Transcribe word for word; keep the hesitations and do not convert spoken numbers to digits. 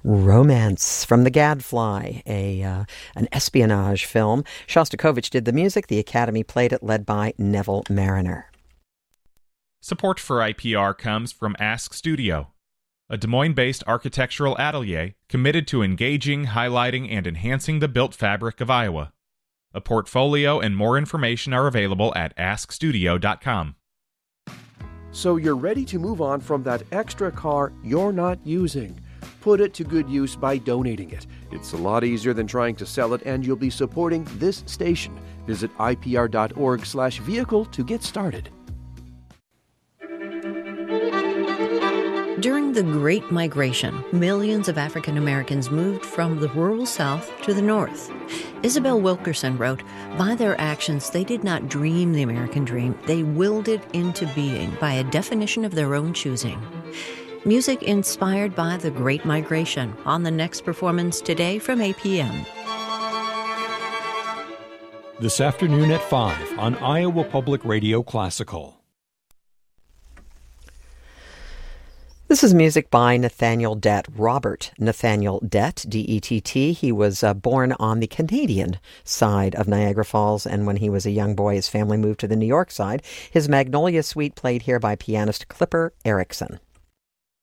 Romance from The Gadfly, a uh, an espionage film. Shostakovich did the music. The Academy played it, led by Neville Mariner. Support for I P R comes from Ask Studio, a Des Moines-based architectural atelier committed to engaging, highlighting, and enhancing the built fabric of Iowa. A portfolio and more information are available at ask studio dot com. So you're ready to move on from that extra car you're not using. Put it to good use by donating it. It's a lot easier than trying to sell it, and you'll be supporting this station. Visit I P R dot org slash vehicle to get started. During the Great Migration, millions of African Americans moved from the rural South to the North. Isabel Wilkerson wrote, "By their actions, they did not dream the American dream. They willed it into being by a definition of their own choosing." Music inspired by the Great Migration on the next performance today from eight p.m. This afternoon at five on Iowa Public Radio Classical. This is music by Nathaniel Dett, Robert Nathaniel Dett, D E T T. He was uh, born on the Canadian side of Niagara Falls, and when he was a young boy, his family moved to the New York side. His Magnolia Suite played here by pianist Clipper Erickson.